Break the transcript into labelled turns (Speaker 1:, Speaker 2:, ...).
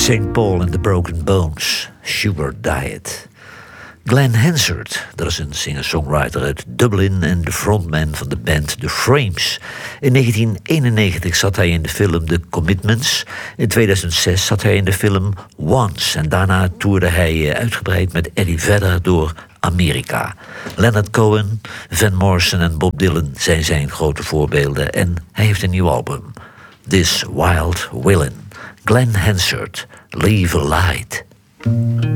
Speaker 1: St. Paul and the Broken Bones, Sugar Diet. Glenn Hansard, dat is een singer-songwriter uit Dublin en de frontman van de band The Frames. In 1991 zat hij in de film The Commitments. In 2006 zat hij in de film Once. En daarna toerde hij uitgebreid met Eddie Vedder door Amerika. Leonard Cohen, Van Morrison en Bob Dylan zijn zijn grote voorbeelden. En hij heeft een nieuw album. This Wild Willin'. Glenn Hansard, Leave a Light.